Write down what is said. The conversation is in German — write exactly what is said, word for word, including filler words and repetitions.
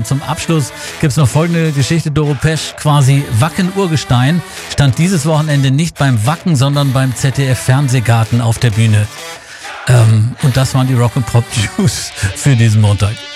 Und zum Abschluss gibt's noch folgende Geschichte. Doro Pesch, quasi Wacken-Urgestein, stand dieses Wochenende nicht beim Wacken, sondern beim Z D F-Fernsehgarten auf der Bühne. Ähm, und das waren die Rock and Pop News für diesen Montag.